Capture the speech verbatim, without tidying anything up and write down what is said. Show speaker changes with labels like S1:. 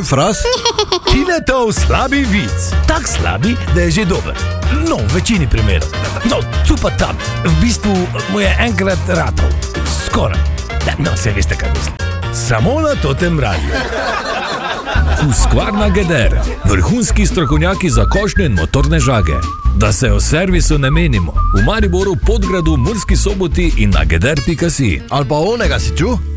S1: fraz?
S2: Tinetov slabi vic. Tak slabi, da je že dober. No, v večini primerov. No, tu pa tam. V bistvu mu je enkrat ratov. Skoraj. No, se veste, kaj mislim. Samo na Totem radiju.
S3: Husqvarna Geder. Vrhunski strokovnjaki za košnjo in motorne žage. Da se o servisu ne menimo. V Mariboru, Podgradu, Murski Soboti in na geder pika si.
S1: Ali pa onega si čuv?